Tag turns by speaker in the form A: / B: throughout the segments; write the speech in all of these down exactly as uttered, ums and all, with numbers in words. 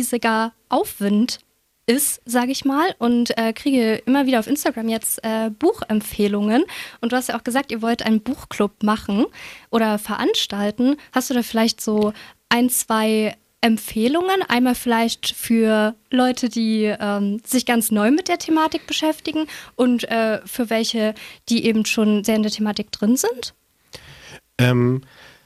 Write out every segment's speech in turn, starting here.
A: riesiger Aufwind ist, sage ich mal, und äh, kriege immer wieder auf Instagram jetzt äh, Buchempfehlungen. Und du hast ja auch gesagt, ihr wollt einen Buchclub machen oder veranstalten. Hast du da vielleicht so ein, zwei Empfehlungen? Einmal vielleicht für Leute, die ähm, sich ganz neu mit der Thematik beschäftigen und äh, für welche, die eben schon sehr in der Thematik drin sind?
B: Ähm,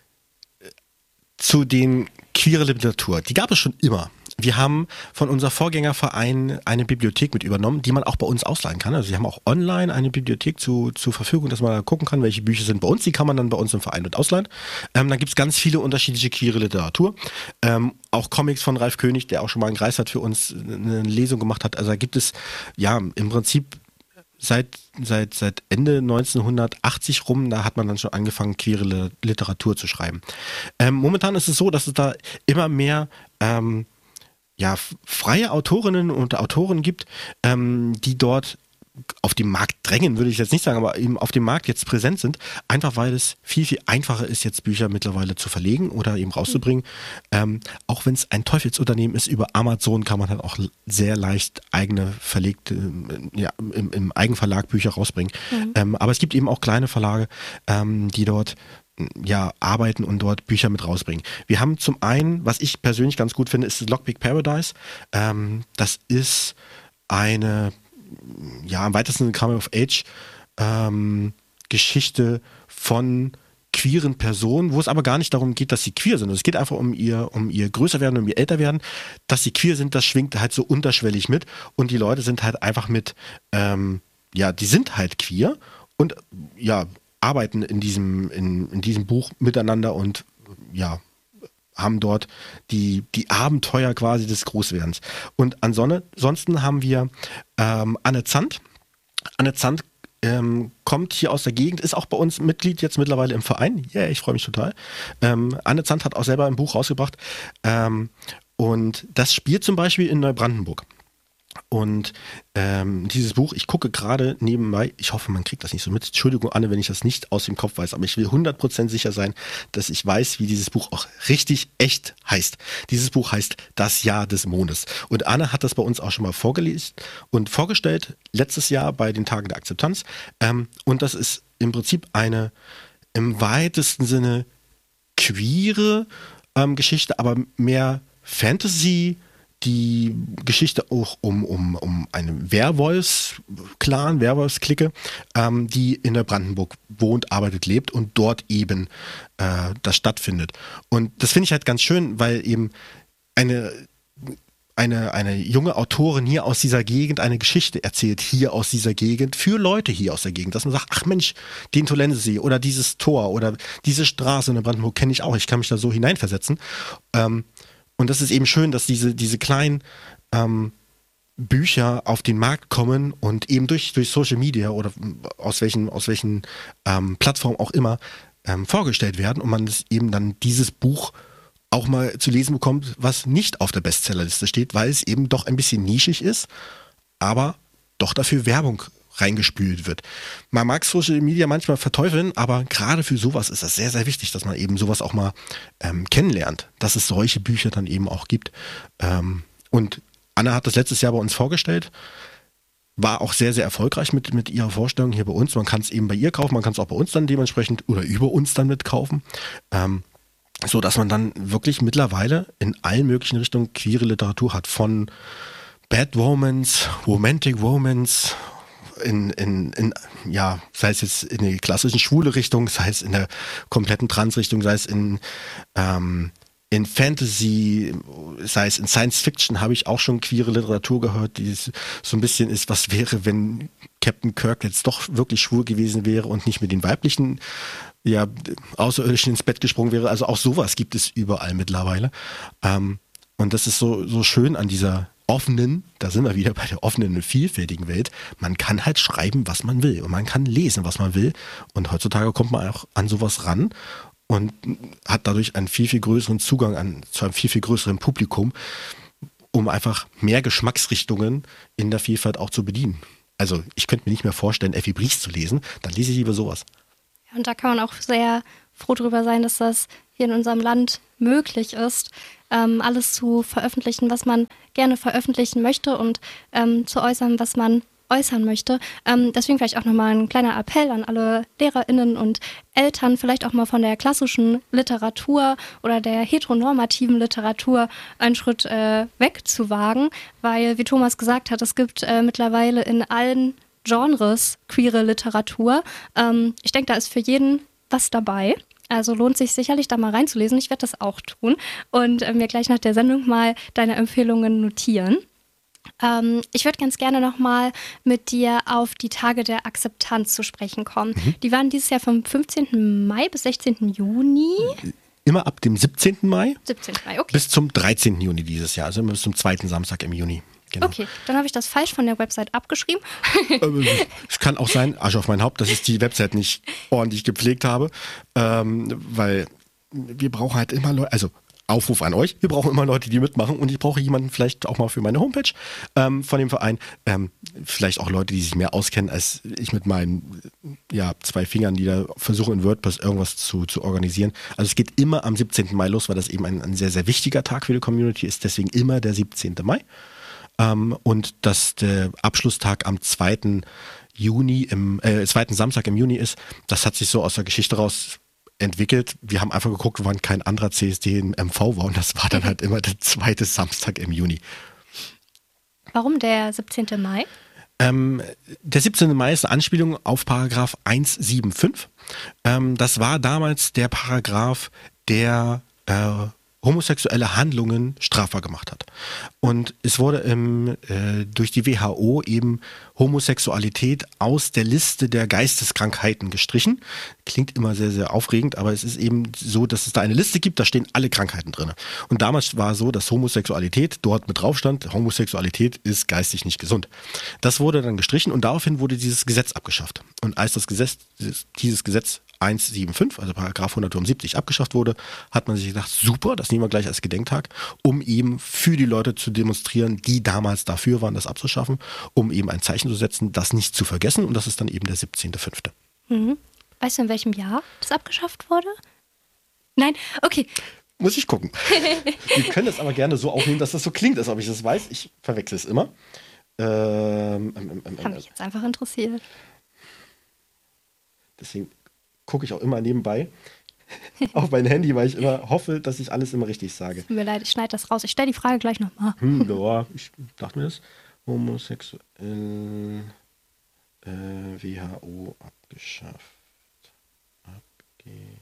B: zu den queere Literatur, die gab es schon immer. Wir haben von unserem Vorgängerverein eine Bibliothek mit übernommen, die man auch bei uns ausleihen kann. Also wir haben auch online eine Bibliothek zu, zur Verfügung, dass man da gucken kann, welche Bücher sind bei uns. Die kann man dann bei uns im Verein mit ausleihen. Ähm, dann gibt es ganz viele unterschiedliche queere Literatur. Ähm, auch Comics von Ralf König, der auch schon mal in Greifswald für uns eine Lesung gemacht hat. Also da gibt es ja im Prinzip seit, seit, seit Ende neunzehnhundertachtzig rum, da hat man dann schon angefangen, queere Literatur zu schreiben. Ähm, momentan ist es so, dass es da immer mehr ähm, ja, freie Autorinnen und Autoren gibt, ähm, die dort auf dem Markt drängen, würde ich jetzt nicht sagen, aber eben auf dem Markt jetzt präsent sind, einfach weil es viel, viel einfacher ist, jetzt Bücher mittlerweile zu verlegen oder eben rauszubringen. Ähm, auch wenn es ein Teufelsunternehmen ist, über Amazon kann man dann auch sehr leicht eigene verlegte, ja, im, im Eigenverlag Bücher rausbringen. Mhm. Ähm, aber es gibt eben auch kleine Verlage, ähm, die dort ja, arbeiten und dort Bücher mit rausbringen. Wir haben zum einen, was ich persönlich ganz gut finde, ist das Lockpick Paradise. Ähm, das ist eine, ja, im weitesten Sinne Coming of Age ähm, Geschichte von queeren Personen, wo es aber gar nicht darum geht, dass sie queer sind. Es geht einfach um ihr, um ihr Größerwerden, um ihr Älterwerden. Dass sie queer sind, das schwingt halt so unterschwellig mit und die Leute sind halt einfach mit, ähm, ja, die sind halt queer und ja, arbeiten in diesem, in, in diesem Buch miteinander und ja, haben dort die, die Abenteuer quasi des Großwerdens. Und ansonsten haben wir ähm, Anne Zandt. Anne Zandt ähm, kommt hier aus der Gegend, ist auch bei uns Mitglied jetzt mittlerweile im Verein. Ja, yeah, ich freue mich total. Ähm, Anne Zandt hat auch selber ein Buch rausgebracht. Ähm, und das spielt zum Beispiel in Neubrandenburg. Und ähm, dieses Buch, ich gucke gerade nebenbei, ich hoffe, man kriegt das nicht so mit. Entschuldigung, Anne, wenn ich das nicht aus dem Kopf weiß, aber ich will hundert Prozent sicher sein, dass ich weiß, wie dieses Buch auch richtig echt heißt. Dieses Buch heißt Das Jahr des Mondes. Und Anne hat das bei uns auch schon mal vorgelesen und vorgestellt, letztes Jahr bei den Tagen der Akzeptanz. Ähm, und das ist im Prinzip eine im weitesten Sinne queere ähm, Geschichte, aber mehr Fantasy, die Geschichte auch um, um, um einen Werwolfs-Clan, Werwolfs-Clique, ähm, die in der Brandenburg wohnt, arbeitet, lebt und dort eben äh, das stattfindet. Und das finde ich halt ganz schön, weil eben eine, eine, eine junge Autorin hier aus dieser Gegend eine Geschichte erzählt, hier aus dieser Gegend, für Leute hier aus der Gegend, dass man sagt, ach Mensch, den Tolensesee oder dieses Tor oder diese Straße in der Brandenburg kenne ich auch, ich kann mich da so hineinversetzen. Ähm, Und das ist eben schön, dass diese, diese kleinen ähm, Bücher auf den Markt kommen und eben durch, durch Social Media oder aus welchen, aus welchen ähm, Plattformen auch immer ähm, vorgestellt werden und man das eben dann dieses Buch auch mal zu lesen bekommt, was nicht auf der Bestsellerliste steht, weil es eben doch ein bisschen nischig ist, aber doch dafür Werbung reingespült wird. Man mag Social Media manchmal verteufeln, aber gerade für sowas ist das sehr, sehr wichtig, dass man eben sowas auch mal ähm, kennenlernt, dass es solche Bücher dann eben auch gibt. Ähm, und Anna hat das letztes Jahr bei uns vorgestellt, war auch sehr, sehr erfolgreich mit, mit ihrer Vorstellung hier bei uns. Man kann es eben bei ihr kaufen, man kann es auch bei uns dann dementsprechend oder über uns dann mitkaufen. Ähm, so dass man dann wirklich mittlerweile in allen möglichen Richtungen queere Literatur hat, von Bad Romance, Romantic Romance, In, in, in, ja, sei es jetzt in der klassischen schwule Richtung, sei es in der kompletten Trans-Richtung, sei es in, ähm, in Fantasy, sei es in Science Fiction, habe ich auch schon queere Literatur gehört, die so ein bisschen ist, was wäre, wenn Captain Kirk jetzt doch wirklich schwul gewesen wäre und nicht mit den weiblichen, ja, Außerirdischen ins Bett gesprungen wäre. Also auch sowas gibt es überall mittlerweile. Ähm, und das ist so, so schön an dieser offenen, da sind wir wieder bei der offenen und vielfältigen Welt, man kann halt schreiben, was man will und man kann lesen, was man will und heutzutage kommt man auch an sowas ran und hat dadurch einen viel, viel größeren Zugang an, zu einem viel, viel größeren Publikum, um einfach mehr Geschmacksrichtungen in der Vielfalt auch zu bedienen. Also ich könnte mir nicht mehr vorstellen, Effi Briest zu lesen, dann lese ich lieber sowas.
A: Und da kann man auch sehr froh drüber sein, dass das hier in unserem Land möglich ist, ähm, alles zu veröffentlichen, was man gerne veröffentlichen möchte und ähm, zu äußern, was man äußern möchte. Ähm, deswegen vielleicht auch nochmal ein kleiner Appell an alle LehrerInnen und Eltern, vielleicht auch mal von der klassischen Literatur oder der heteronormativen Literatur einen Schritt äh, wegzuwagen, weil, wie Thomas gesagt hat, es gibt äh, mittlerweile in allen Genres queere Literatur. Ähm, ich denke, da ist für jeden was dabei. Also lohnt sich sicherlich, da mal reinzulesen. Ich werde das auch tun und äh, mir gleich nach der Sendung mal deine Empfehlungen notieren. Ähm, ich würde ganz gerne nochmal mit dir auf die Tage der Akzeptanz zu sprechen kommen. Mhm. Die waren dieses Jahr vom fünfzehnten Mai bis sechzehnten Juni.
B: Immer ab dem siebzehnten Mai,
A: siebzehnten Mai, okay.
B: bis zum dreizehnten Juni dieses Jahr, also immer bis zum zweiten Samstag im Juni. Genau.
A: Okay, dann habe ich das falsch von der Website abgeschrieben.
B: Es kann auch sein, Asche auf mein Haupt, dass ich die Website nicht ordentlich gepflegt habe, ähm, weil wir brauchen halt immer Leute, also Aufruf an euch, wir brauchen immer Leute, die mitmachen und ich brauche jemanden vielleicht auch mal für meine Homepage ähm, von dem Verein, ähm, vielleicht auch Leute, die sich mehr auskennen als ich mit meinen ja, zwei Fingern, die da versuchen in WordPress irgendwas zu, zu organisieren. Also es geht immer am siebzehnten Mai los, weil das eben ein, ein sehr, sehr wichtiger Tag für die Community ist, deswegen immer der siebzehnten Mai. Ähm, und dass der Abschlusstag am zweiten Juni, im äh, zweiten Samstag im Juni ist, das hat sich so aus der Geschichte raus entwickelt. Wir haben einfach geguckt, wann kein anderer C S D im M V war und das war dann halt immer der zweite Samstag im Juni.
A: Warum der siebzehnte Mai?
B: Ähm, der siebzehnte Mai ist eine Anspielung auf Paragraph hundertfünfundsiebzig. Ähm, das war damals der Paragraph, der äh, homosexuelle Handlungen strafbar gemacht hat. Und es wurde im, äh, durch die W H O eben Homosexualität aus der Liste der Geisteskrankheiten gestrichen. Klingt immer sehr, sehr aufregend, aber es ist eben so, dass es da eine Liste gibt, da stehen alle Krankheiten drin. Und damals war es so, dass Homosexualität dort mit drauf stand, Homosexualität ist geistig nicht gesund. Das wurde dann gestrichen und daraufhin wurde dieses Gesetz abgeschafft. Und als das Gesetz, dieses Gesetz hundertfünfundsiebzig, also Paragraph hundertfünfundsiebzig abgeschafft wurde, hat man sich gedacht, super, das nehmen wir gleich als Gedenktag, um eben für die Leute zu demonstrieren, die damals dafür waren, das abzuschaffen, um eben ein Zeichen zu setzen, das nicht zu vergessen und das ist dann eben der siebzehnte fünfte
A: Mhm. Weißt du, in welchem Jahr das abgeschafft wurde? Nein? Okay.
B: Muss ich gucken. Wir können das aber gerne so aufnehmen, dass das so klingt, als ob ich das weiß. Ich verwechsel es immer. Ähm, ähm, ähm,
A: Hat mich jetzt einfach interessiert.
B: Deswegen gucke ich auch immer nebenbei auf mein Handy, weil ich immer hoffe, dass ich alles immer richtig sage.
A: Tut mir leid, ich schneide das raus. Ich stelle die Frage gleich nochmal.
B: Hm, ja, ich dachte mir das. Homosexuell äh, W H O abgeschafft. Abgeschafft.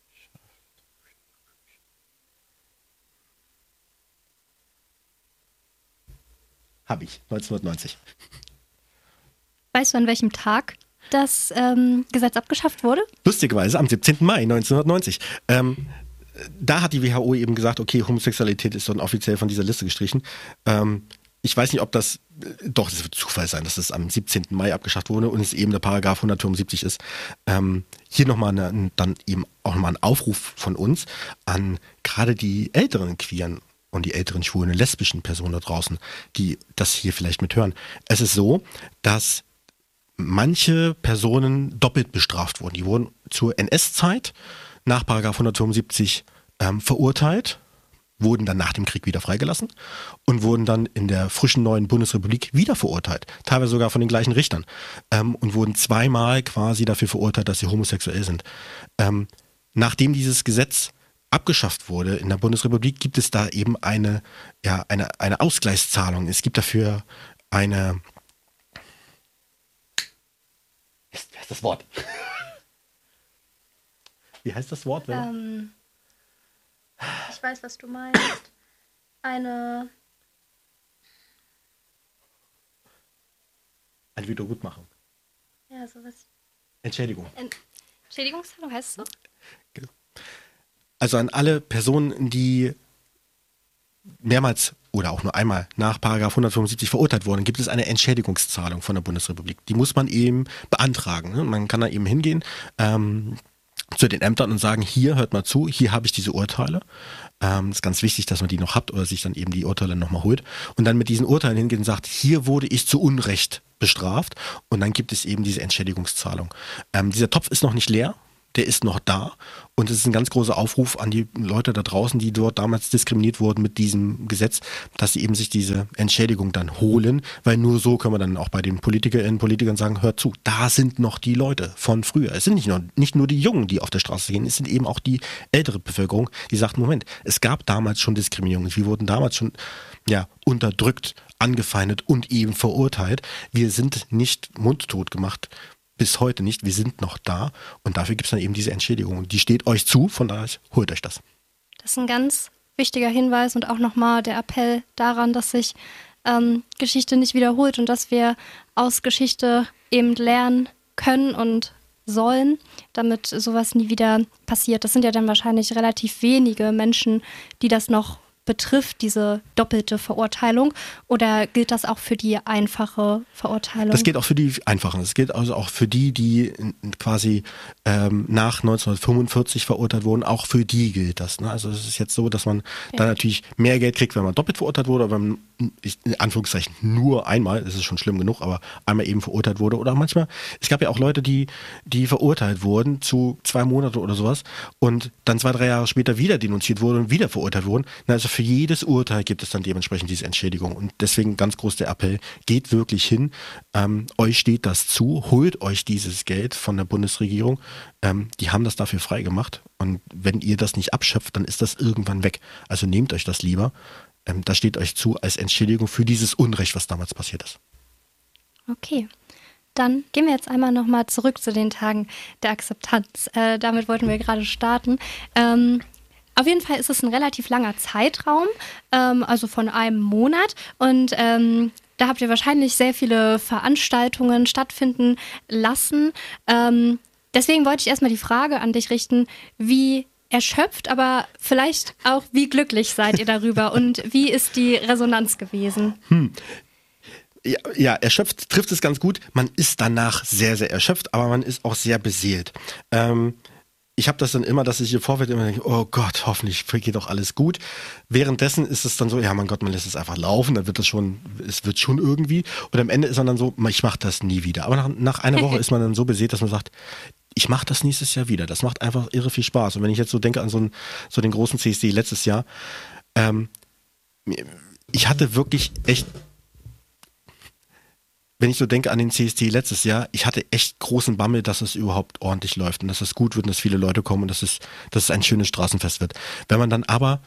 B: Habe ich, neunzehnhundertneunzig.
A: Weißt du, an welchem Tag das ähm, Gesetz abgeschafft wurde?
B: Lustigerweise am siebzehnten Mai neunzehnhundertneunzig. Ähm, da hat die W H O eben gesagt, okay, Homosexualität ist dann offiziell von dieser Liste gestrichen. Ähm, ich weiß nicht, ob das, doch, es wird Zufall sein, dass es am siebzehnten Mai abgeschafft wurde und es eben der Paragraph hundertfünfundsiebzig ist. Ähm, hier nochmal dann eben auch nochmal ein Aufruf von uns an gerade die älteren Queeren und die älteren schwulen und lesbischen Personen da draußen, die das hier vielleicht mithören. Es ist so, dass manche Personen doppelt bestraft wurden. Die wurden zur N S-Zeit nach Paragraph hundertfünfundsiebzig ähm, verurteilt, wurden dann nach dem Krieg wieder freigelassen und wurden dann in der frischen neuen Bundesrepublik wieder verurteilt, teilweise sogar von den gleichen Richtern, ähm, und wurden zweimal quasi dafür verurteilt, dass sie homosexuell sind. Ähm, nachdem dieses Gesetz abgeschafft wurde in der Bundesrepublik, gibt es da eben eine, ja, eine, eine Ausgleichszahlung. Es gibt dafür eine Wie heißt das Wort? Wie heißt das Wort?
A: Ähm, ich weiß, was du meinst. Eine...
B: Eine Wiedergutmachung.
A: Ja, sowas.
B: Entschädigung.
A: Entschädigungszahlung heißt es so?
B: Also an alle Personen, die mehrmals oder auch nur einmal nach Paragraph hundertfünfundsiebzig verurteilt wurden, gibt es eine Entschädigungszahlung von der Bundesrepublik. Die muss man eben beantragen. Ne? Man kann da eben hingehen ähm, zu den Ämtern und sagen, hier, hört mal zu, hier habe ich diese Urteile. Ähm, ist ganz wichtig, dass man die noch hat oder sich dann eben die Urteile nochmal holt. Und dann mit diesen Urteilen hingehen und sagt, hier wurde ich zu Unrecht bestraft. Und dann gibt es eben diese Entschädigungszahlung. Ähm, dieser Topf ist noch nicht leer. der ist noch da. Und es ist ein ganz großer Aufruf an die Leute da draußen, die dort damals diskriminiert wurden mit diesem Gesetz, dass sie eben sich diese Entschädigung dann holen, weil nur so können wir dann auch bei den Politikerinnen und Politikern sagen, hört zu, da sind noch die Leute von früher. Es sind nicht nur, nicht nur die Jungen, die auf der Straße gehen, es sind eben auch die ältere Bevölkerung, die sagt, Moment, es gab damals schon Diskriminierung, wir wurden damals schon ja, unterdrückt, angefeindet und eben verurteilt. Wir sind nicht mundtot gemacht, bis heute nicht, wir sind noch da und dafür gibt es dann eben diese Entschädigung. Die steht euch zu, von daher holt euch das.
A: Das ist ein ganz wichtiger Hinweis und auch nochmal der Appell daran, dass sich ähm, Geschichte nicht wiederholt und dass wir aus Geschichte eben lernen können und sollen, damit sowas nie wieder passiert. Das sind ja dann wahrscheinlich relativ wenige Menschen, die das noch betrifft, diese doppelte Verurteilung, oder gilt das auch für die einfache Verurteilung?
B: Das gilt auch für die einfachen. Es gilt also auch für die, die quasi ähm, nach neunzehnhundertfünfundvierzig verurteilt wurden. Auch für die gilt das. Ne? Also es ist jetzt so, dass man ja. dann natürlich mehr Geld kriegt, wenn man doppelt verurteilt wurde, aber wenn man, in Anführungszeichen nur einmal, das ist schon schlimm genug, aber einmal eben verurteilt wurde. Oder manchmal, es gab ja auch Leute, die, die verurteilt wurden zu zwei Monate oder sowas und dann zwei, drei Jahre später wieder denunziert wurden und wieder verurteilt wurden. Na, also für jedes Urteil gibt es dann dementsprechend diese Entschädigung. Und deswegen ganz groß der Appell, geht wirklich hin, ähm, euch steht das zu, holt euch dieses Geld von der Bundesregierung. Ähm, die haben das dafür freigemacht. Und wenn ihr das nicht abschöpft, dann ist das irgendwann weg. Also nehmt euch das lieber. Ähm, das steht euch zu als Entschädigung für dieses Unrecht, was damals passiert ist.
A: Okay. Dann gehen wir jetzt einmal nochmal zurück zu den Tagen der Akzeptanz. Äh, damit wollten wir gerade starten. Ähm, Auf jeden Fall ist es ein relativ langer Zeitraum, ähm, also von einem Monat. Und ähm, da habt ihr wahrscheinlich sehr viele Veranstaltungen stattfinden lassen. Ähm, deswegen wollte ich erstmal die Frage an dich richten, wie erschöpft, aber vielleicht auch wie glücklich seid ihr darüber und wie ist die Resonanz gewesen?
B: Hm. Ja, ja, erschöpft trifft es ganz gut. Man ist danach sehr, sehr erschöpft, aber man ist auch sehr beseelt. Ähm, Ich habe das dann immer, dass ich im Vorfeld immer denke, oh Gott, hoffentlich geht doch alles gut. Währenddessen ist es dann so, ja mein Gott, man lässt es einfach laufen, dann wird das schon, es wird schon irgendwie. Und am Ende ist man dann so, ich mache das nie wieder. Aber nach, nach einer Woche ist man dann so beseelt, dass man sagt, ich mache das nächstes Jahr wieder. Das macht einfach irre viel Spaß. Und wenn ich jetzt so denke an so, einen, so den großen C S D letztes Jahr, ähm, ich hatte wirklich echt, wenn ich so denke an den C S D letztes Jahr, ich hatte echt großen Bammel, dass es überhaupt ordentlich läuft und dass es gut wird und dass viele Leute kommen und dass es, dass es ein schönes Straßenfest wird. Wenn man dann aber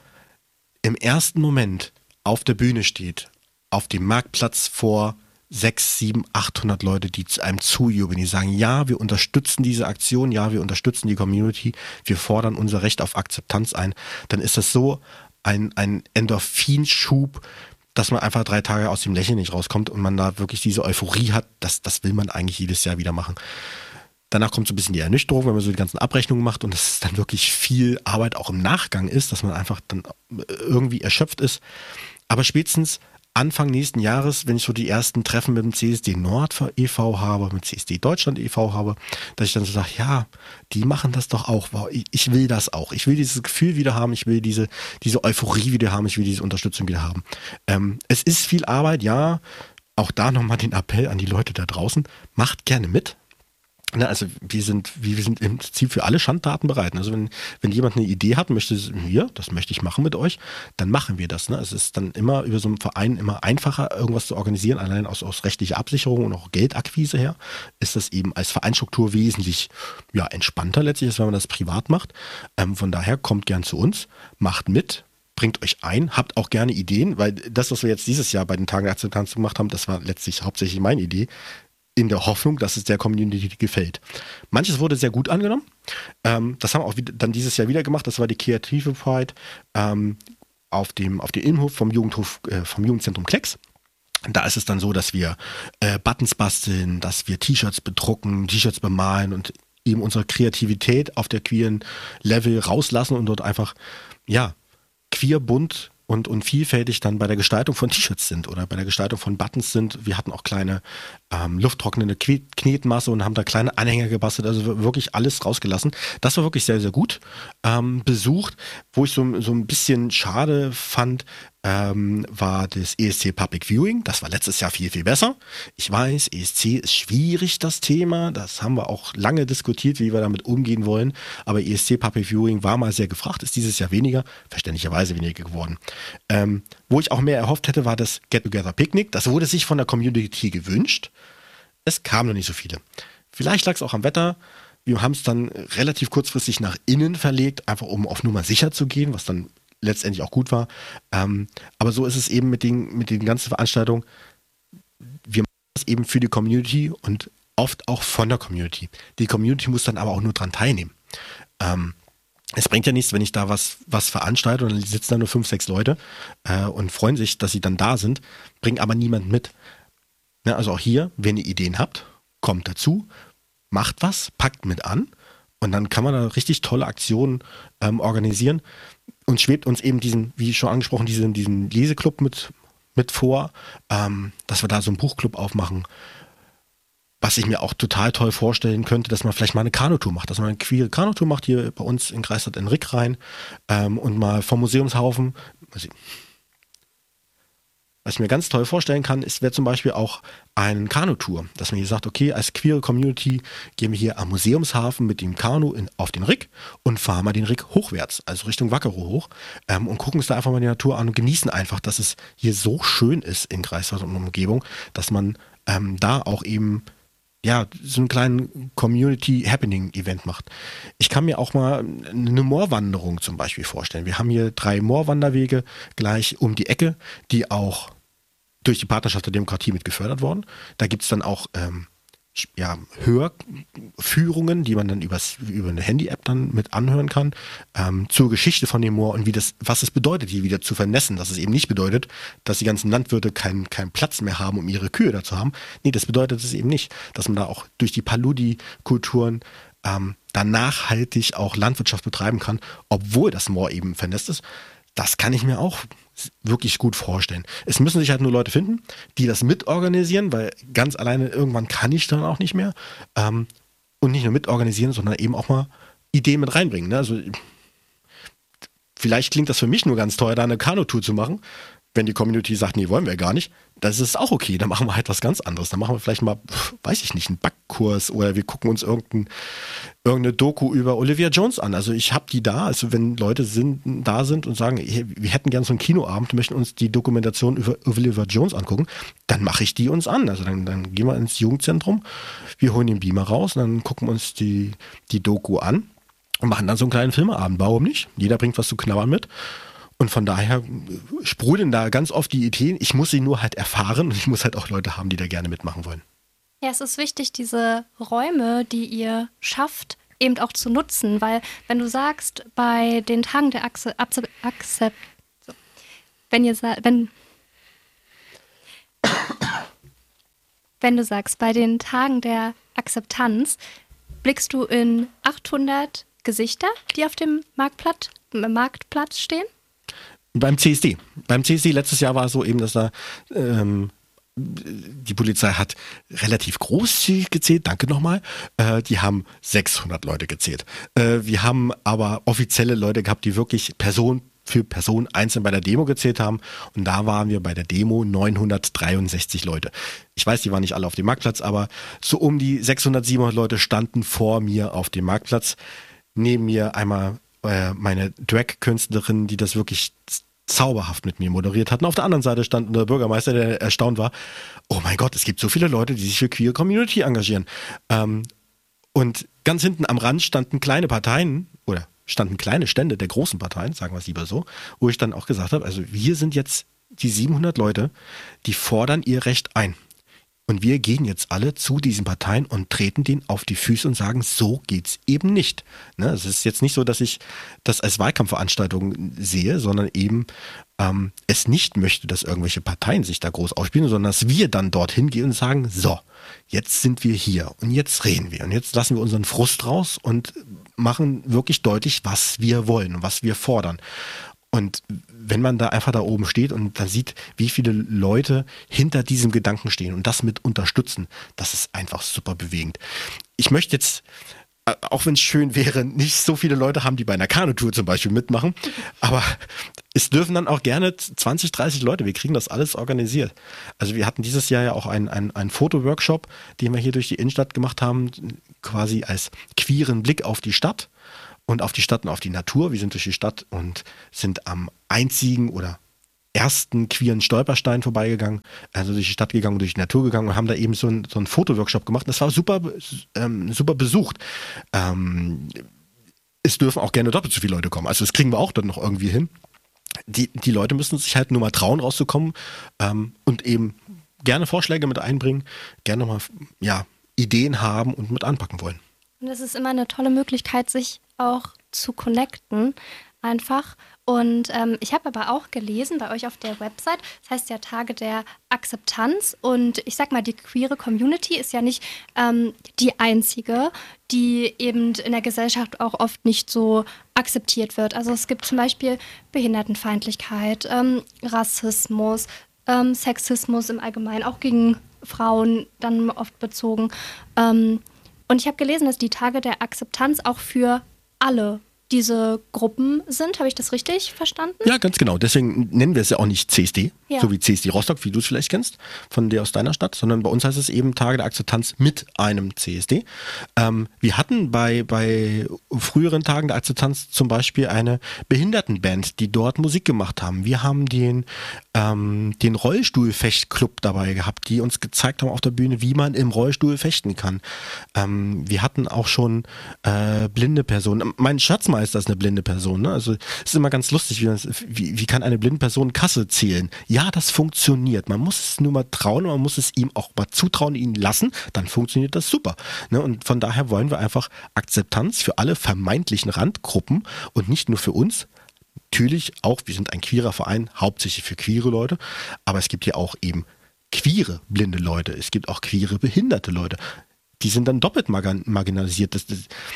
B: im ersten Moment auf der Bühne steht, auf dem Marktplatz vor sechs, sieben, achthundert Leute, die zu einem zujubeln, die sagen, ja, wir unterstützen diese Aktion, ja, wir unterstützen die Community, wir fordern unser Recht auf Akzeptanz ein, dann ist das so ein, ein Endorphinschub, dass man einfach drei Tage aus dem Lächeln nicht rauskommt und man da wirklich diese Euphorie hat, das, das will man eigentlich jedes Jahr wieder machen. Danach kommt so ein bisschen die Ernüchterung, wenn man so die ganzen Abrechnungen macht und es dann wirklich viel Arbeit auch im Nachgang ist, dass man einfach dann irgendwie erschöpft ist. Aber spätestens Anfang nächsten Jahres, wenn ich so die ersten Treffen mit dem C S D Nord e V habe, mit C S D Deutschland e V habe, dass ich dann so sage, ja, die machen das doch auch. Ich will das auch. Ich will dieses Gefühl wieder haben. Ich will diese, diese Euphorie wieder haben. Ich will diese Unterstützung wieder haben. Ähm, es ist viel Arbeit, ja. Auch da nochmal den Appell an die Leute da draußen. Macht gerne mit. Na, also wir sind, wir sind im Prinzip für alle Schandtaten bereit. Also wenn, wenn jemand eine Idee hat, möchte, hier, das möchte ich machen mit euch, dann machen wir das. Ne? Es ist dann immer über so einen Verein immer einfacher, irgendwas zu organisieren, allein aus, aus rechtlicher Absicherung und auch Geldakquise her, ist das eben als Vereinsstruktur wesentlich ja, entspannter letztlich, als wenn man das privat macht. Ähm, von daher kommt gern zu uns, macht mit, bringt euch ein, habt auch gerne Ideen, weil das, was wir jetzt dieses Jahr bei den Tagen der Akzeptanz gemacht haben, das war letztlich hauptsächlich meine Idee, in der Hoffnung, dass es der Community gefällt. Manches wurde sehr gut angenommen. Ähm, das haben wir auch wieder, dann dieses Jahr wieder gemacht. Das war die Kreative Pride ähm, auf dem, auf dem Innenhof vom Jugendhof, äh, vom Jugendzentrum Klecks. Da ist es dann so, dass wir äh, Buttons basteln, dass wir T-Shirts bedrucken, T-Shirts bemalen und eben unsere Kreativität auf der queeren Level rauslassen und dort einfach, ja, queer, bunt und, und vielfältig dann bei der Gestaltung von T-Shirts sind oder bei der Gestaltung von Buttons sind. Wir hatten auch kleine ähm, lufttrocknende Knetmasse und haben da kleine Anhänger gebastelt, also wirklich alles rausgelassen. Das war wirklich sehr, sehr gut. ähm, besucht. Wo ich so, so ein bisschen schade fand, ähm, war das E S C Public Viewing. Das war letztes Jahr viel, viel besser. Ich weiß, E S C ist schwierig, das Thema. Das haben wir auch lange diskutiert, wie wir damit umgehen wollen. Aber E S C Public Viewing war mal sehr gefragt, ist dieses Jahr weniger, verständlicherweise weniger geworden. Ähm, wo ich auch mehr erhofft hätte, war das Get-Together-Picknick. Das wurde sich von der Community gewünscht. Es kamen noch nicht so viele. Vielleicht lag es auch am Wetter. Wir haben es dann relativ kurzfristig nach innen verlegt, einfach um auf Nummer sicher zu gehen, was dann letztendlich auch gut war. Ähm, aber so ist es eben mit den, mit den ganzen Veranstaltungen. Wir machen das eben für die Community und oft auch von der Community. Die Community muss dann aber auch nur dran teilnehmen. Ähm, es bringt ja nichts, wenn ich da was, was veranstalte und dann sitzen da nur fünf, sechs Leute äh, und freuen sich, dass sie dann da sind, bringen aber niemand mit. Ja, also auch hier, wenn ihr Ideen habt, kommt dazu, macht was, packt mit an und dann kann man da richtig tolle Aktionen ähm, organisieren und schwebt uns eben diesen, wie schon angesprochen, diesen, diesen Leseclub mit, mit vor, ähm, dass wir da so einen Buchclub aufmachen. Was ich mir auch total toll vorstellen könnte, dass man vielleicht mal eine Kanutour macht, dass man eine queere Kanutour macht hier bei uns in Greifswald in Rick rein ähm, und mal vom Museumshaufen. Also, was ich mir ganz toll vorstellen kann, ist, wäre zum Beispiel auch eine Kanutour, dass man hier sagt, okay, als queere Community gehen wir hier am Museumshafen mit dem Kanu in, auf den Rick und fahren mal den Rick hochwärts, also Richtung Wackerow hoch ähm, und gucken uns da einfach mal die Natur an und genießen einfach, dass es hier so schön ist in Greifswald und Umgebung, dass man ähm, da auch eben ja, so einen kleinen Community-Happening-Event macht. Ich kann mir auch mal eine Moorwanderung zum Beispiel vorstellen. Wir haben hier drei Moorwanderwege gleich um die Ecke, die auch durch die Partnerschaft der Demokratie mit gefördert wurden. Da gibt es dann auch ähm, ja, Hörführungen, die man dann übers, über eine Handy-App dann mit anhören kann, ähm, zur Geschichte von dem Moor und wie das, was es bedeutet, hier wieder zu vernässen. Dass es eben nicht bedeutet, dass die ganzen Landwirte keinen keinen Platz mehr haben, um ihre Kühe da zu haben. Nee, das bedeutet es eben nicht, dass man da auch durch die Paludi-Kulturen ähm, da nachhaltig auch Landwirtschaft betreiben kann, obwohl das Moor eben vernässt ist. Das kann ich mir auch wirklich gut vorstellen. Es müssen sich halt nur Leute finden, die das mitorganisieren, weil ganz alleine irgendwann kann ich dann auch nicht mehr. Ähm, und nicht nur mitorganisieren, sondern eben auch mal Ideen mit reinbringen. Ne? Also vielleicht klingt das für mich nur ganz teuer, da eine Kanutour zu machen. Wenn die Community sagt, nee, wollen wir gar nicht, das ist auch okay. Dann machen wir halt was ganz anderes. Dann machen wir vielleicht mal, weiß ich nicht, einen Backkurs oder wir gucken uns irgendein, irgendeine Doku über Olivia Jones an. Also ich habe die da. Also wenn Leute sind, da sind und sagen, hey, wir hätten gern so einen Kinoabend, möchten uns die Dokumentation über Olivia Jones angucken, dann mache ich die uns an. Also dann, dann gehen wir ins Jugendzentrum, wir holen den Beamer raus und dann gucken wir uns die, die Doku an und machen dann so einen kleinen Filmeabend. Warum nicht? Jeder bringt was zu knabbern mit. Und von daher sprudeln da ganz oft die Ideen. Ich muss sie nur halt erfahren und ich muss halt auch Leute haben, die da gerne mitmachen wollen.
A: Ja, es ist wichtig, diese Räume, die ihr schafft, eben auch zu nutzen. Weil wenn du sagst, bei den Tagen der Akzept... Akze, so, wenn ihr wenn, wenn du sagst, bei den Tagen der Akzeptanz blickst du in achthundert Gesichter, die auf dem Marktplatz, Marktplatz stehen?
B: Beim C S D. Beim C S D letztes Jahr war es so eben, dass da ähm, die Polizei hat relativ großzügig gezählt, danke nochmal. Äh, die haben sechshundert Leute gezählt. Äh, wir haben aber offizielle Leute gehabt, die wirklich Person für Person einzeln bei der Demo gezählt haben. Und da waren wir bei der Demo neunhundertdreiundsechzig Leute. Ich weiß, die waren nicht alle auf dem Marktplatz, aber so um die sechshundert, siebenhundert Leute standen vor mir auf dem Marktplatz. Neben mir einmal meine Drag-Künstlerin, die das wirklich zauberhaft mit mir moderiert hat. Und auf der anderen Seite stand der Bürgermeister, der erstaunt war, oh mein Gott, es gibt so viele Leute, die sich für Queer Community engagieren. Ähm, und ganz hinten am Rand standen kleine Parteien oder standen kleine Stände der großen Parteien, sagen wir es lieber so, wo ich dann auch gesagt habe, also wir sind jetzt die siebenhundert Leute, die fordern ihr Recht ein. Und wir gehen jetzt alle zu diesen Parteien und treten denen auf die Füße und sagen, so geht's eben nicht. Ne? Es ist jetzt nicht so, dass ich das als Wahlkampfveranstaltung sehe, sondern eben ähm, es nicht möchte, dass irgendwelche Parteien sich da groß ausspielen, sondern dass wir dann dorthin gehen und sagen, so, jetzt sind wir hier und jetzt reden wir und jetzt lassen wir unseren Frust raus und machen wirklich deutlich, was wir wollen und was wir fordern. Und wenn man da einfach da oben steht und dann sieht, wie viele Leute hinter diesem Gedanken stehen und das mit unterstützen, das ist einfach super bewegend. Ich möchte jetzt auch wenn es schön wäre, nicht so viele Leute haben, die bei einer Kanutour zum Beispiel mitmachen. Aber es dürfen dann auch gerne zwanzig, dreißig Leute. Wir kriegen das alles organisiert. Also wir hatten dieses Jahr ja auch einen, einen, einen Fotoworkshop, den wir hier durch die Innenstadt gemacht haben, quasi als queeren Blick auf die Stadt und auf die Stadt und auf die Natur. Wir sind durch die Stadt und sind am einzigen oder ersten queeren Stolperstein vorbeigegangen, also durch die Stadt gegangen, durch die Natur gegangen und haben da eben so einen, so einen Fotoworkshop gemacht. Das war super, ähm, super besucht. Ähm, es dürfen auch gerne doppelt so viele Leute kommen. Also das kriegen wir auch dann noch irgendwie hin. Die, die Leute müssen sich halt nur mal trauen, rauszukommen ähm, und eben gerne Vorschläge mit einbringen, gerne mal ja, Ideen haben und mit anpacken wollen.
A: Und es ist immer eine tolle Möglichkeit, sich auch zu connecten, einfach. Und ähm, ich habe aber auch gelesen bei euch auf der Website, das heißt ja Tage der Akzeptanz, und ich sag mal, die queere Community ist ja nicht ähm, die einzige, die eben in der Gesellschaft auch oft nicht so akzeptiert wird. Also es gibt zum Beispiel Behindertenfeindlichkeit, ähm, Rassismus, ähm, Sexismus im Allgemeinen, auch gegen Frauen dann oft bezogen. Ähm, und ich habe gelesen, dass die Tage der Akzeptanz auch für alle diese Gruppen sind. Habe ich das richtig verstanden?
B: Ja, ganz genau. Deswegen nennen wir es ja auch nicht C S D, ja. so wie C S D Rostock, wie du es vielleicht kennst, von dir aus deiner Stadt, sondern bei uns heißt es eben Tage der Akzeptanz mit einem C S D. Ähm, wir hatten bei, bei früheren Tagen der Akzeptanz zum Beispiel eine Behindertenband, die dort Musik gemacht haben. Wir haben den, ähm, den Rollstuhlfechtclub dabei gehabt, die uns gezeigt haben auf der Bühne, wie man im Rollstuhl fechten kann. Ähm, wir hatten auch schon äh, blinde Personen. Mein Schatzmeister ist eine blinde Person. Ne? Also es ist immer ganz lustig, wie, das, wie, wie kann eine blinde Person Kasse zählen? Ja, das funktioniert. Man muss es nur mal trauen, man muss es ihm auch mal zutrauen, ihn lassen, dann funktioniert das super. Ne? Und von daher wollen wir einfach Akzeptanz für alle vermeintlichen Randgruppen und nicht nur für uns. Natürlich auch, wir sind ein queerer Verein, hauptsächlich für queere Leute, aber es gibt ja auch eben queere blinde Leute, es gibt auch queere behinderte Leute. Die sind dann doppelt margin- marginalisiert. Das, das,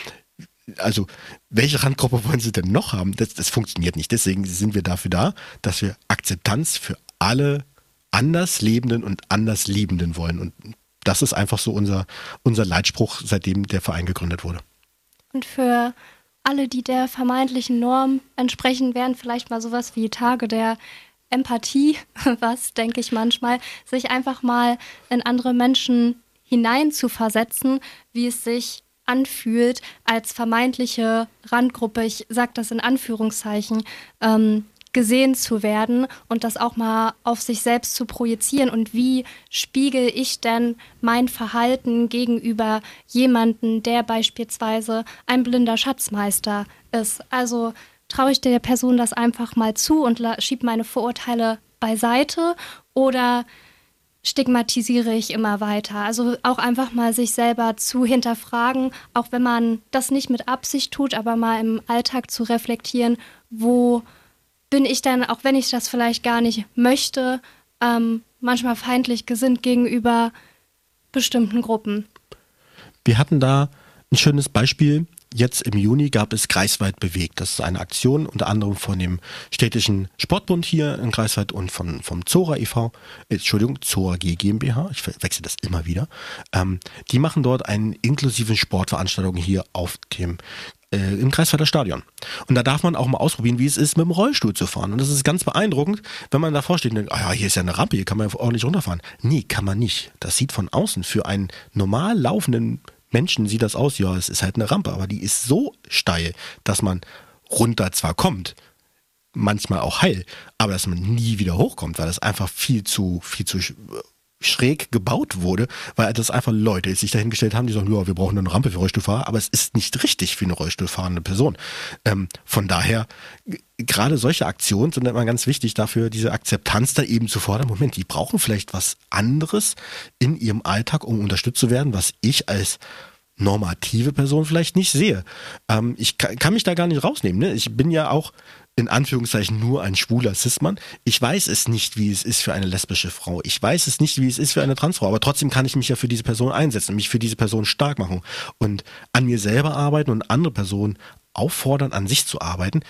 B: Also, welche Randgruppe wollen sie denn noch haben? Das, das funktioniert nicht. Deswegen sind wir dafür da, dass wir Akzeptanz für alle Anderslebenden und Andersliebenden wollen. Und das ist einfach so unser, unser Leitspruch, seitdem der Verein gegründet wurde.
A: Und für alle, die der vermeintlichen Norm entsprechen, wären vielleicht mal sowas wie Tage der Empathie, was, denke ich manchmal, sich einfach mal in andere Menschen hinein zu versetzen, wie es sich anfühlt, als vermeintliche Randgruppe, ich sage das in Anführungszeichen, ähm, gesehen zu werden und das auch mal auf sich selbst zu projizieren. Und wie spiegel ich denn mein Verhalten gegenüber jemanden, der beispielsweise ein blinder Schatzmeister ist? Also traue ich der Person das einfach mal zu und la- schiebe meine Vorurteile beiseite, oder stigmatisiere ich immer weiter? Also auch einfach mal sich selber zu hinterfragen, auch wenn man das nicht mit Absicht tut, aber mal im Alltag zu reflektieren, wo bin ich denn, auch wenn ich das vielleicht gar nicht möchte, ähm, manchmal feindlich gesinnt gegenüber bestimmten Gruppen.
B: Wir hatten da ein schönes Beispiel. Jetzt im Juni gab es Greifswald bewegt. Das ist eine Aktion unter anderem von dem städtischen Sportbund hier in Greifswald und von, vom Zora e V, äh, Entschuldigung, Zora G GmbH, ich wechsle das immer wieder. Ähm, die machen dort eine inklusive Sportveranstaltung hier auf dem äh, im Greifswalder Stadion. Und da darf man auch mal ausprobieren, wie es ist, mit dem Rollstuhl zu fahren. Und das ist ganz beeindruckend, wenn man davor steht und denkt, ah ja, hier ist ja eine Rampe, hier kann man ja ordentlich runterfahren. Nee, kann man nicht. Das sieht von außen für einen normal laufenden Menschen sieht das aus, ja, es ist halt eine Rampe, aber die ist so steil, dass man runter zwar kommt, manchmal auch heil, aber dass man nie wieder hochkommt, weil das einfach viel zu, viel zu schräg gebaut wurde, weil das einfach Leute sich dahingestellt haben, die sagen, ja, wir brauchen eine Rampe für Rollstuhlfahrer, aber es ist nicht richtig für eine Rollstuhlfahrende Person. Ähm, von daher, g- gerade solche Aktionen sind immer ganz wichtig dafür, diese Akzeptanz da eben zu fordern. Moment, die brauchen vielleicht was anderes in ihrem Alltag, um unterstützt zu werden, was ich als normative Person vielleicht nicht sehe. Ähm, ich kann, kann mich da gar nicht rausnehmen. Ne? Ich bin ja auch in Anführungszeichen nur ein schwuler Cis-Mann. Ich weiß es nicht, wie es ist für eine lesbische Frau. Ich weiß es nicht, wie es ist für eine Transfrau. Aber trotzdem kann ich mich ja für diese Person einsetzen und mich für diese Person stark machen und an mir selber arbeiten und andere Personen auffordern, an sich zu arbeiten.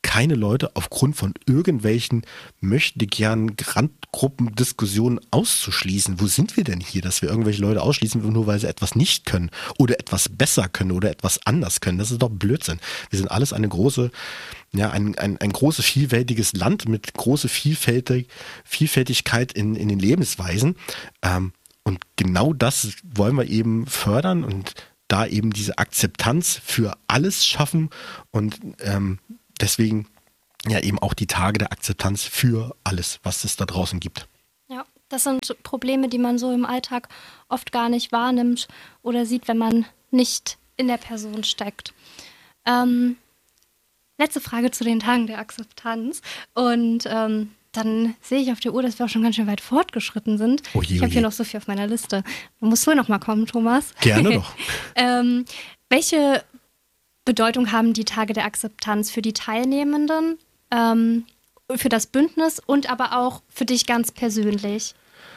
B: keine Leute aufgrund von irgendwelchen möchte gern Randgruppendiskussionen auszuschließen. Wo sind wir denn hier, dass wir irgendwelche Leute ausschließen, nur weil sie etwas nicht können oder etwas besser können oder etwas anders können? Das ist doch Blödsinn. Wir sind alles eine große, ja, ein, ein, ein großes, vielfältiges Land mit großer Vielfältig, Vielfältigkeit in, in den Lebensweisen. Ähm, und genau das wollen wir eben fördern und da eben diese Akzeptanz für alles schaffen und ähm, deswegen ja eben auch die Tage der Akzeptanz für alles, was es da draußen gibt.
A: Ja, das sind Probleme, die man so im Alltag oft gar nicht wahrnimmt oder sieht, wenn man nicht in der Person steckt. Ähm, letzte Frage zu den Tagen der Akzeptanz und ähm, dann sehe ich auf der Uhr, dass wir auch schon ganz schön weit fortgeschritten sind.
B: Oh je,
A: ich habe
B: oh
A: hier
B: je.
A: noch so viel auf meiner Liste. Du musst wohl noch mal kommen, Thomas.
B: Gerne doch.
A: ähm, welche Bedeutung haben die Tage der Akzeptanz für die Teilnehmenden, ähm, für das Bündnis und aber auch für dich ganz persönlich?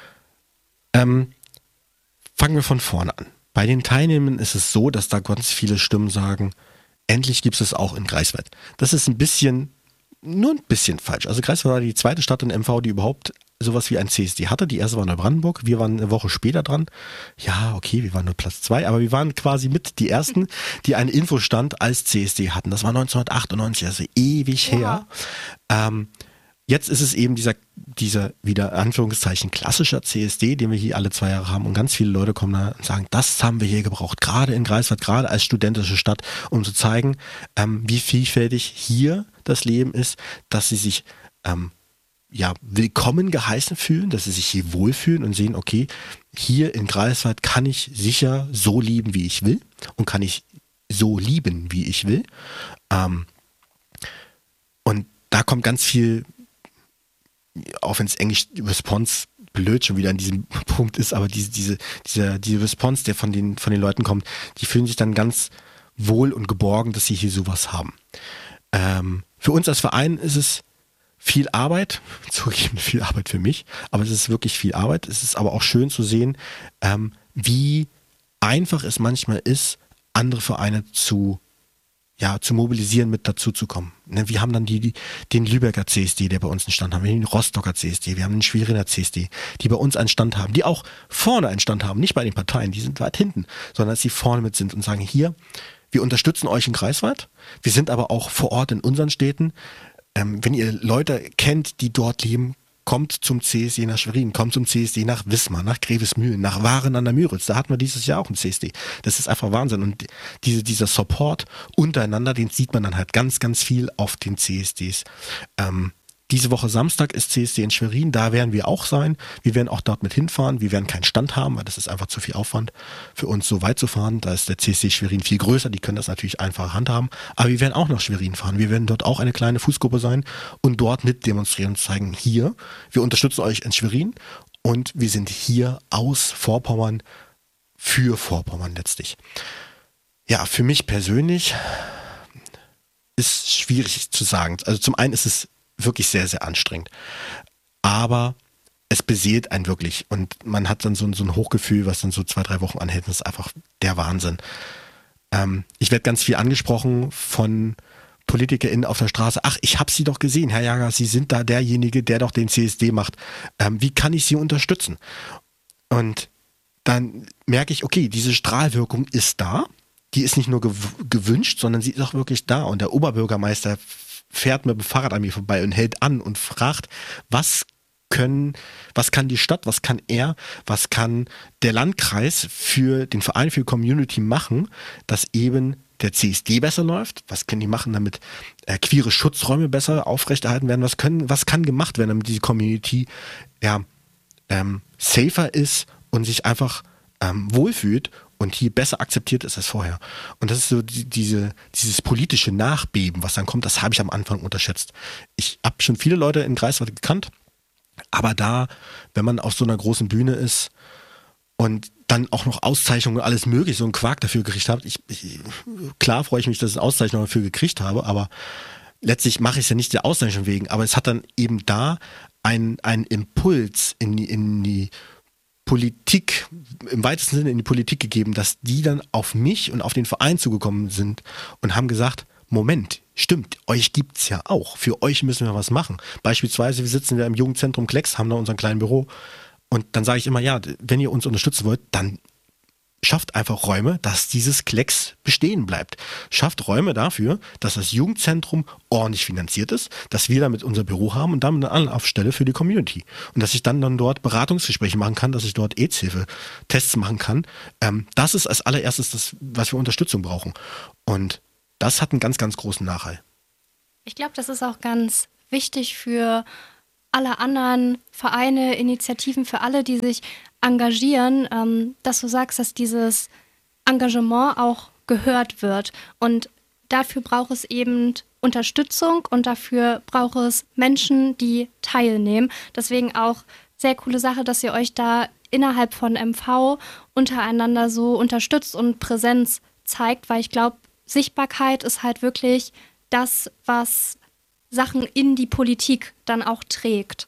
B: Ähm, fangen wir von vorne an. Bei den Teilnehmenden ist es so, dass da ganz viele Stimmen sagen, endlich gibt es auch in Greifswald. Das ist ein bisschen nur ein bisschen falsch. Also Greifswald war die zweite Stadt in M V, die überhaupt sowas wie ein C S D hatte. Die erste war Neubrandenburg. Wir waren eine Woche später dran. Ja, okay, wir waren nur Platz zwei, aber wir waren quasi mit die ersten, die einen Infostand als C S D hatten. Das war neunzehnhundertachtundneunzig, also ewig her. Ja. Ähm, jetzt ist es eben dieser, dieser wieder Anführungszeichen klassischer C S D, den wir hier alle zwei Jahre haben. Und ganz viele Leute kommen da und sagen, das haben wir hier gebraucht, gerade in Greifswald, gerade als studentische Stadt, um zu zeigen, ähm, wie vielfältig hier das Leben ist, dass sie sich ähm, ja, willkommen geheißen fühlen, dass sie sich hier wohlfühlen und sehen, okay, hier in Greifswald kann ich sicher so lieben, wie ich will und kann ich so lieben, wie ich will. Ähm, und da kommt ganz viel, auch wenn es Englisch Response blöd schon wieder an diesem Punkt ist, aber diese, diese, diese, diese Response, der von den, von den Leuten kommt, die fühlen sich dann ganz wohl und geborgen, dass sie hier sowas haben. Ähm, für uns als Verein ist es viel Arbeit, zugegeben viel Arbeit für mich, aber es ist wirklich viel Arbeit. Es ist aber auch schön zu sehen, ähm, wie einfach es manchmal ist, andere Vereine zu, ja, zu mobilisieren, mit dazu zu kommen. Ne, wir haben dann die, die, den Lübecker C S D, der bei uns einen Stand haben, wir haben den Rostocker C S D, wir haben den Schweriner C S D, die bei uns einen Stand haben, die auch vorne einen Stand haben, nicht bei den Parteien, die sind weit hinten, sondern dass sie vorne mit sind und sagen, hier, wir unterstützen euch in Greifswald, wir sind aber auch vor Ort in unseren Städten. Ähm, wenn ihr Leute kennt, die dort leben, kommt zum C S D nach Schwerin, kommt zum C S D nach Wismar, nach Grevesmühlen, nach Waren an der Müritz. Da hatten wir dieses Jahr auch einen C S D. Das ist einfach Wahnsinn. Und diese, dieser Support untereinander, den sieht man dann halt ganz, ganz viel auf den C S Ds. Ähm, Diese Woche Samstag ist C S D in Schwerin, da werden wir auch sein. Wir werden auch dort mit hinfahren. Wir werden keinen Stand haben, weil das ist einfach zu viel Aufwand für uns, so weit zu fahren. Da ist der C S D Schwerin viel größer, die können das natürlich einfacher handhaben. Aber wir werden auch nach Schwerin fahren. Wir werden dort auch eine kleine Fußgruppe sein und dort mit demonstrieren und zeigen, hier, wir unterstützen euch in Schwerin und wir sind hier aus Vorpommern für Vorpommern letztlich. Ja, für mich persönlich ist schwierig zu sagen. Also zum einen ist es wirklich sehr, sehr anstrengend. Aber es beseelt einen wirklich und man hat dann so, ein- so ein Hochgefühl, was dann so zwei, drei Wochen anhält. Das ist einfach der Wahnsinn. Ähm, ich werde ganz viel angesprochen von PolitikerInnen auf der Straße. Ach, ich habe Sie doch gesehen, Herr Jager, Sie sind da derjenige, der doch den C S D macht. Ähm, wie kann ich Sie unterstützen? Und dann merke ich, okay, diese Strahlwirkung ist da. Die ist nicht nur gew- gewünscht, sondern sie ist auch wirklich da. Und der Oberbürgermeister fährt mit dem Fahrrad an mir vorbei und hält an und fragt, was können, was kann die Stadt, was kann er, was kann der Landkreis für den Verein, für die Community machen, dass eben der C S D besser läuft? Was können die machen, damit äh, queere Schutzräume besser aufrechterhalten werden? Was können, was kann gemacht werden, damit die Community ja, ähm, safer ist und sich einfach ähm, wohlfühlt und hier besser akzeptiert ist als vorher. Und das ist so die, diese, dieses politische Nachbeben, was dann kommt, das habe ich am Anfang unterschätzt. Ich habe schon viele Leute in Greifswald gekannt, aber da, wenn man auf so einer großen Bühne ist und dann auch noch Auszeichnungen und alles mögliche, so einen Quark dafür gekriegt habe, ich, ich, klar freue ich mich, dass ich eine Auszeichnung dafür gekriegt habe, aber letztlich mache ich es ja nicht der Auszeichnung wegen, aber es hat dann eben da einen, einen Impuls in die, in die Politik, im weitesten Sinne in die Politik gegeben, dass die dann auf mich und auf den Verein zugekommen sind und haben gesagt, Moment, stimmt, euch gibt's ja auch. Für euch müssen wir was machen. Beispielsweise, wir sitzen ja im Jugendzentrum Klecks, haben da unser kleines Büro. Und dann sage ich immer, ja, wenn ihr uns unterstützen wollt, dann schafft einfach Räume, dass dieses Klecks bestehen bleibt. Schafft Räume dafür, dass das Jugendzentrum ordentlich finanziert ist, dass wir damit unser Büro haben und damit eine Anlaufstelle für die Community. Und dass ich dann, dann dort Beratungsgespräche machen kann, dass ich dort AIDS-Hilfe-Tests machen kann. Ähm, das ist als allererstes das, was wir Unterstützung brauchen. Und das hat einen ganz, ganz großen Nachteil.
A: Ich glaube, das ist auch ganz wichtig für alle anderen Vereine, Initiativen, für alle, die sich engagieren, ähm, dass du sagst, dass dieses Engagement auch gehört wird. Und dafür braucht es eben Unterstützung und dafür braucht es Menschen, die teilnehmen. Deswegen auch sehr coole Sache, dass ihr euch da innerhalb von M V untereinander so unterstützt und Präsenz zeigt, weil ich glaube, Sichtbarkeit ist halt wirklich das, was Sachen in die Politik dann auch trägt.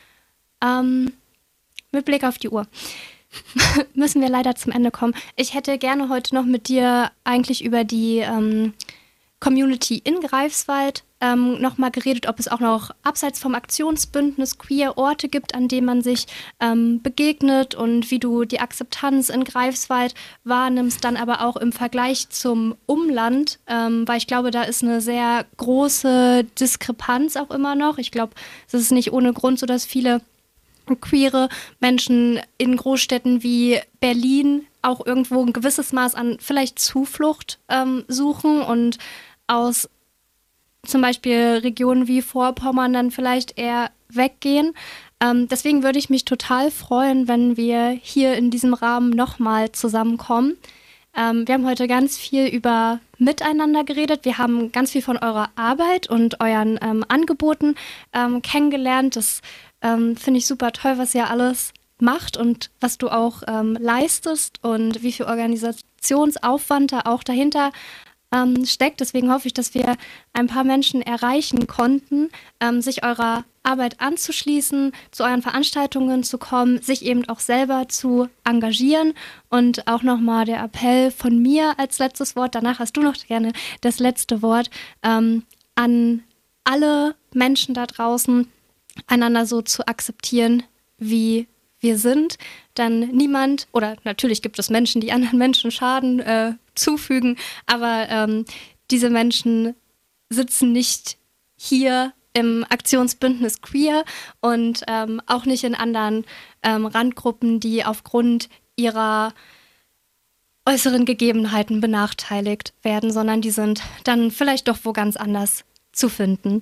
A: Ähm, mit Blick auf die Uhr müssen wir leider zum Ende kommen. Ich hätte gerne heute noch mit dir eigentlich über die ähm, Community in Greifswald ähm, nochmal geredet, ob es auch noch abseits vom Aktionsbündnis queer Orte gibt, an denen man sich ähm, begegnet und wie du die Akzeptanz in Greifswald wahrnimmst, dann aber auch im Vergleich zum Umland, ähm, weil ich glaube, da ist eine sehr große Diskrepanz auch immer noch. Ich glaube, es ist nicht ohne Grund so, dass viele queere Menschen in Großstädten wie Berlin auch irgendwo ein gewisses Maß an vielleicht Zuflucht ähm, suchen und aus zum Beispiel Regionen wie Vorpommern dann vielleicht eher weggehen. Ähm, deswegen würde ich mich total freuen, wenn wir hier in diesem Rahmen nochmal zusammenkommen. Ähm, wir haben heute ganz viel über Miteinander geredet. Wir haben ganz viel von eurer Arbeit und euren ähm, Angeboten ähm, kennengelernt. Das ähm, finde ich super toll, was ihr alles macht und was du auch ähm, leistest und wie viel Organisationsaufwand da auch dahinter ähm, steckt. Deswegen hoffe ich, dass wir ein paar Menschen erreichen konnten, ähm, sich eurer Arbeit anzuschließen, zu euren Veranstaltungen zu kommen, sich eben auch selber zu engagieren. Und auch nochmal der Appell von mir als letztes Wort, danach hast du noch gerne das letzte Wort, ähm, an alle Menschen da draußen, einander so zu akzeptieren, wie wir sind. Denn niemand, oder natürlich gibt es Menschen, die anderen Menschen Schaden äh, zufügen, aber ähm, diese Menschen sitzen nicht hier im Aktionsbündnis Queer und ähm, auch nicht in anderen ähm, Randgruppen, die aufgrund ihrer äußeren Gegebenheiten benachteiligt werden, sondern die sind dann vielleicht doch wo ganz anders zu finden.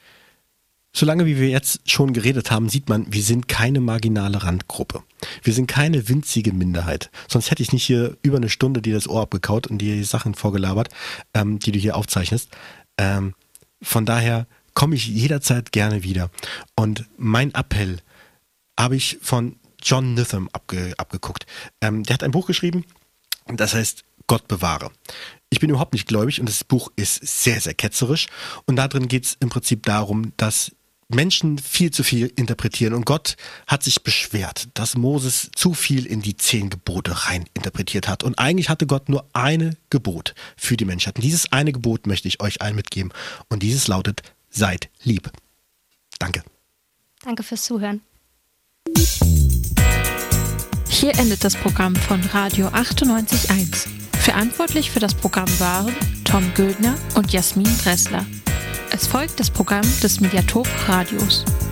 B: Solange wie wir jetzt schon geredet haben, sieht man, wir sind keine marginale Randgruppe. Wir sind keine winzige Minderheit. Sonst hätte ich nicht hier über eine Stunde dir das Ohr abgekaut und dir die Sachen vorgelabert, ähm, die du hier aufzeichnest. Ähm, von daher komme ich jederzeit gerne wieder. Und mein Appell habe ich von John Nitham abge, abgeguckt. Ähm, der hat ein Buch geschrieben, das heißt Gott bewahre. Ich bin überhaupt nicht gläubig und das Buch ist sehr, sehr ketzerisch. Und da drin geht es im Prinzip darum, dass Menschen viel zu viel interpretieren und Gott hat sich beschwert, dass Moses zu viel in die zehn Gebote rein interpretiert hat und eigentlich hatte Gott nur eine Gebot für die Menschheit. Und dieses eine Gebot möchte ich euch allen mitgeben und dieses lautet: Seid lieb. Danke.
A: Danke fürs Zuhören.
C: Hier endet das Programm von Radio achtundneunzig Komma eins. Verantwortlich für das Programm waren Tom Gödner und Jasmin Dressler. Es folgt das Programm des Mediathok Radios.